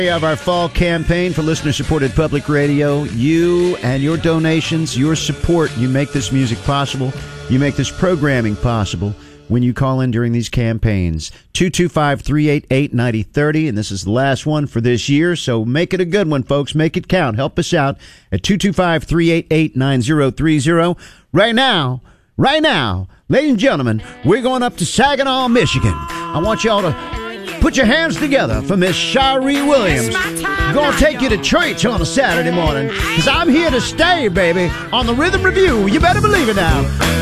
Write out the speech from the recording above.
Of our fall campaign for listener-supported public radio. You and your donations, your support, you make this music possible. You make this programming possible when you call in during these campaigns. 225-388-9030, and this is the last one for this year, so make it a good one, folks. Make it count. Help us out at 225-388-9030. Right now, ladies and gentlemen, we're going up to Saginaw, Michigan. I want y'all to put your hands together for Miss Shiree Williams. I'm going to take you to church on a Saturday morning, because I'm here to stay, baby, on the Rhythm Review. You better believe it now.